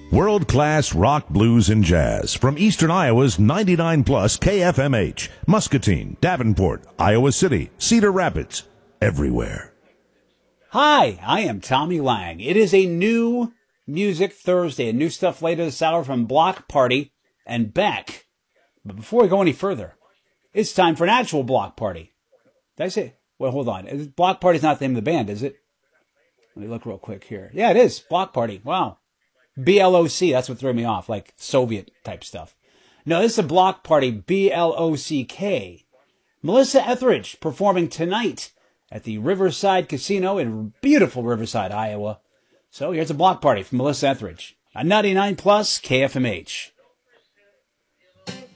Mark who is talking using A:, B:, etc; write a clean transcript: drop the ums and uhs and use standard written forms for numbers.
A: World-class rock, blues, and jazz from Eastern Iowa's 99 plus KFMH, Muscatine, Davenport, Iowa City, Cedar Rapids, everywhere.
B: Hi, I am Tommy Lang. It is a new Music Thursday, and new stuff later this hour from Block Party and Beck. But before we go any further, it's time for an actual Block Party. Did I say? Well, hold on. Block Party's not the name of the band, is it? Let me look real quick here. Yeah, it is. Block Party. Wow. BLOC, that's what threw me off, like Soviet type stuff. No, this is a Block Party, BLOCK. Melissa Etheridge performing tonight at the Riverside Casino in beautiful Riverside, Iowa. So here's a Block Party from Melissa Etheridge on 99 plus KFMH.